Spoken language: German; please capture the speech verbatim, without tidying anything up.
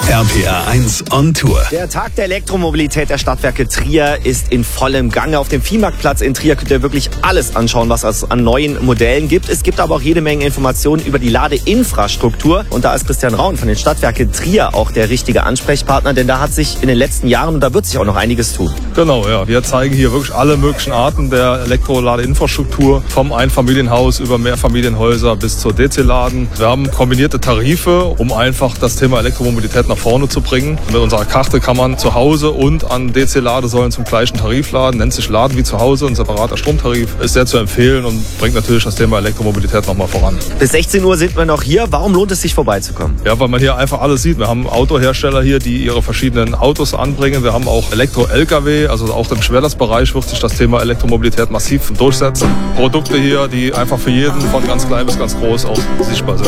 R P R eins on Tour. Der Tag der Elektromobilität der Stadtwerke Trier ist in vollem Gange. Auf dem Viehmarktplatz in Trier könnt ihr wirklich alles anschauen, was es an neuen Modellen gibt. Es gibt aber auch jede Menge Informationen über die Ladeinfrastruktur. Und da ist Christian Raun von den Stadtwerke Trier auch der richtige Ansprechpartner, denn da hat sich in den letzten Jahren, und da wird sich auch noch einiges tun. Genau, ja. Wir zeigen hier wirklich alle möglichen Arten der Elektroladeinfrastruktur, vom Einfamilienhaus über Mehrfamilienhäuser bis zur D C-Laden. Wir haben kombinierte Tarife, um einfach das Thema Elektromobilität nach vorne zu bringen. Mit unserer Karte kann man zu Hause und an D C-Ladesäulen zum gleichen Tarif laden. Nennt sich Laden wie zu Hause, ein separater Stromtarif. Ist sehr zu empfehlen und bringt natürlich das Thema Elektromobilität nochmal voran. Bis sechzehn Uhr sind wir noch hier. Warum lohnt es sich vorbeizukommen? Ja, weil man hier einfach alles sieht. Wir haben Autohersteller hier, die ihre verschiedenen Autos anbringen. Wir haben auch Elektro-L K W, also auch im Schwerlastbereich wird sich das Thema Elektromobilität massiv durchsetzen. Produkte hier, die einfach für jeden von ganz klein bis ganz groß auch sichtbar sind.